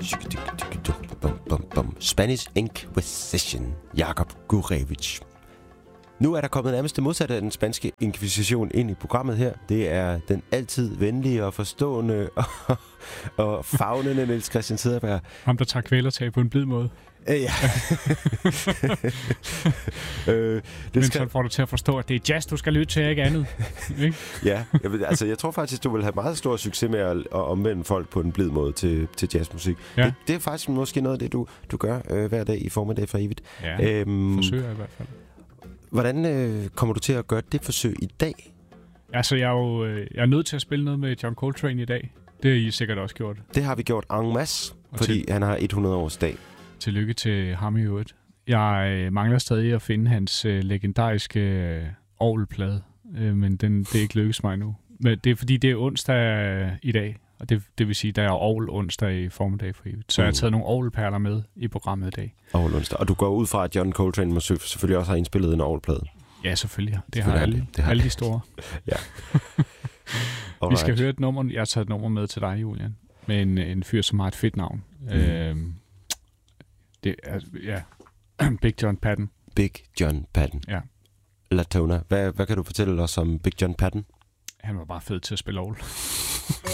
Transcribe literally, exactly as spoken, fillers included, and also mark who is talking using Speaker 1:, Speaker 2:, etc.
Speaker 1: Spanish Inquisition, Jakob Gurevich. Nu er der kommet nærmest det modsatte af den spanske inkvisition ind i programmet her. Det er den altid venlige og forstående og, og favnende Niels Christian Cederberg.
Speaker 2: Ham, der tager kvælertag på en blid måde.
Speaker 1: Øh, ja. øh, det
Speaker 2: Men
Speaker 1: skal...
Speaker 2: så får du til at forstå, at det er jazz, du skal lytte til, ikke andet. Ikke?
Speaker 1: Ja, jeg, ved, altså, jeg tror faktisk, du vil have meget stor succes med at, at omvende folk på en blid måde til, til jazzmusik.
Speaker 2: Ja.
Speaker 1: Det, det er faktisk måske noget af det, du, du gør øh, hver dag i formiddag for evigt.
Speaker 2: Ja,
Speaker 1: øhm,
Speaker 2: forsøger jeg i hvert fald.
Speaker 1: Hvordan øh, kommer du til at gøre det forsøg i dag?
Speaker 2: Altså, jeg er jo øh, jeg er nødt til at spille noget med John Coltrane i dag. Det har I sikkert også gjort.
Speaker 1: Det har vi gjort en masse,
Speaker 2: Og
Speaker 1: fordi
Speaker 2: til...
Speaker 1: han har hundrede års dag.
Speaker 2: Tillykke til ham i øvrigt. Jeg øh, mangler stadig at finde hans øh, legendariske øh, orgelplade, øh, men den, det er ikke lykkes mig nu. Men det er fordi, det er onsdag øh, i dag, og det, det vil sige, der er orgel onsdag i formiddag for evigt. Så mm. jeg har taget nogle orgelperler med i programmet i dag.
Speaker 1: Orgel onsdag. Og du går ud fra, at John Coltrane selvfølgelig også har indspillet en orgelplade.
Speaker 2: Ja, selvfølgelig. Det
Speaker 1: selvfølgelig
Speaker 2: har alle, det har alle de store.
Speaker 1: Ja.
Speaker 2: Vi skal høre et nummer. Jeg har taget et nummer med til dig, Julian, med en, en fyr, som har et fedt navn. Mm. Øhm, det er, ja, Big John Patton.
Speaker 1: Big John Patton.
Speaker 2: Ja.
Speaker 1: Latona. Hvad, hvad kan du fortælle os om Big John Patton?
Speaker 2: Han var bare fed til at spille orgel.